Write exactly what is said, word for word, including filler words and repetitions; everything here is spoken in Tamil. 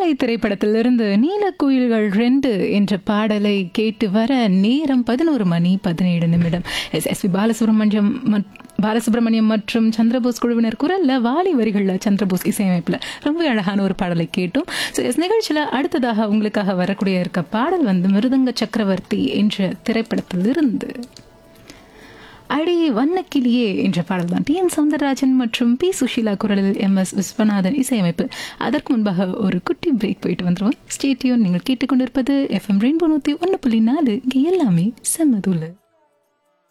வாழை திரைப்படத்திலிருந்து நீலக்குயில்கள் ரெண்டு என்ற பாடலை கேட்டு வர நேரம் பதினோரு மணி பதினேழு நிமிடம். S S B Balasubramaniam Balasubramaniam மற்றும் சந்திரபோஸ் குழுவினர் குரல்ல வாலி வரிகளில் சந்திரபோஸ் இசையமைப்பில் ரொம்ப அழகான ஒரு பாடலை கேட்டோம். ஸோ எஸ் நிகழ்ச்சியில் அடுத்ததாக உங்களுக்காக வரக்கூடிய இருக்க பாடல் வந்து மிருதங்க சக்கரவர்த்தி என்ற திரைப்படத்திலிருந்து அடி வண்ணக்கிளியே என்ற பாடல் தான். டி என் சௌந்தரராஜன் மற்றும் பி சுஷீலா குரலில் எம் எஸ் விஸ்வநாதன் இசையமைப்பு. அதற்கு முன்பாக ஒரு குட்டி பிரேக் போயிட்டு வந்துடுவோம். Stay tune. நீங்கள் கேட்டுக்கொண்டிருப்பது எஃப்எம் ரெயின்போ நூற்றி ஒன்று புள்ளி நாலு. இங்கே எல்லாமே செம்மதுள்ள.